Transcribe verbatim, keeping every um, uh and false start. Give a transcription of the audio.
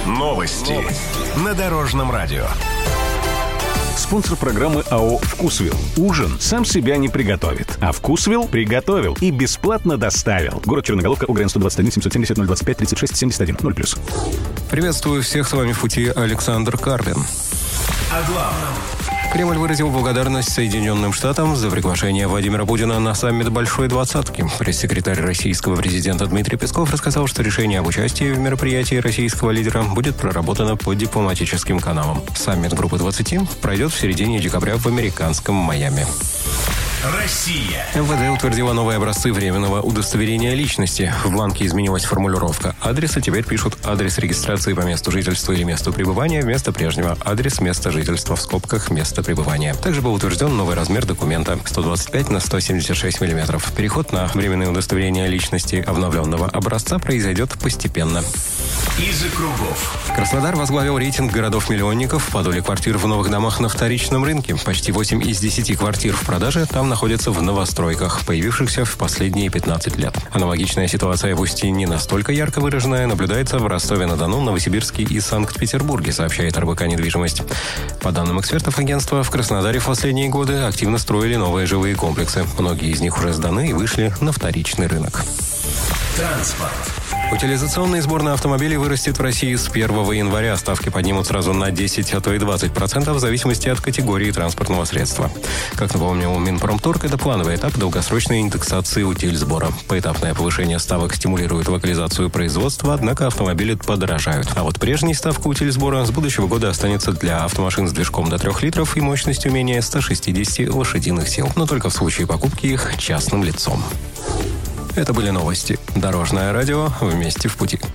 Новости на Дорожном радио. Спонсор программы АО «Вкусвилл». Ужин сам себя не приготовит, а «Вкусвилл» приготовил и бесплатно доставил. Город Черноголовка, УГРН сто двадцать один семьсот семьдесят ноль двадцать пять тридцать шесть семьдесят один ноль плюс. Приветствую всех, с вами в пути Александр Карпин. О главном. Кремль выразил благодарность Соединенным Штатам за приглашение Владимира Путина на саммит Большой Двадцатки. Пресс-секретарь российского президента Дмитрий Песков рассказал, что решение об участии в мероприятии российского лидера будет проработано по дипломатическим каналам. Саммит Группы двадцати пройдет в середине декабря в американском Майами. Россия. МВД утвердила новые образцы временного удостоверения личности. В бланке изменилась формулировка адреса. Теперь пишут адрес регистрации по месту жительства или месту пребывания вместо прежнего адрес места жительства в скобках место пребывания. Также был утвержден новый размер документа сто двадцать пять на сто семьдесят шесть миллиметров. Переход на временное удостоверение личности обновленного образца произойдет постепенно. Из округов. Краснодар возглавил рейтинг городов-миллионников по доле квартир в новых домах на вторичном рынке. Почти восемь из десяти квартир в продаже там находятся в новостройках, появившихся в последние пятнадцать лет. Аналогичная ситуация, пусть и не настолько ярко выраженная, наблюдается в Ростове-на-Дону, Новосибирске и Санкт-Петербурге, сообщает эр бэ ка «Недвижимость». По данным экспертов агентства, в Краснодаре в последние годы активно строили новые жилые комплексы. Многие из них уже сданы и вышли на вторичный рынок. Транспорт. Утилизационный сбор на автомобили вырастет в России с первого января. Ставки поднимут сразу на десять, а то и двадцать процентов в зависимости от категории транспортного средства. Как напомнил Минпромторг, это плановый этап долгосрочной индексации утильсбора. Поэтапное повышение ставок стимулирует локализацию производства, однако автомобили подорожают. А вот прежняя ставка утильсбора с будущего года останется для автомашин с движком до трех литров и мощностью менее ста шестидесяти лошадиных сил, но только в случае покупки их частным лицом. Это были новости. Дорожное радио. Вместе в пути.